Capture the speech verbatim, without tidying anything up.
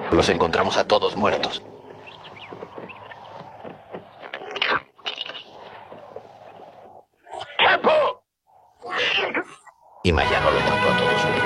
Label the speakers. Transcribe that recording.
Speaker 1: Los encontramos a todos muertos. Y Mayano lo mató a todos.